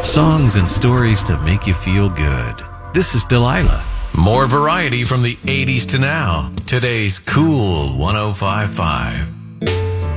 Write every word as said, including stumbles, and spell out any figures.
Songs and stories to make you feel good. This is Delilah. More variety from the eighties to now. Today's Cool one oh five point five.